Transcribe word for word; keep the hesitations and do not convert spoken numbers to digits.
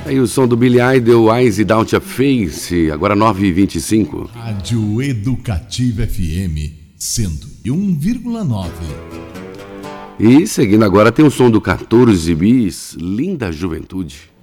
Aí o som do Billy Idol, Eyes Without a Face, agora nove e vinte e cinco. Rádio Educativa F M cento e um vírgula nove. E seguindo agora tem o som do quatorze bis, Linda Juventude.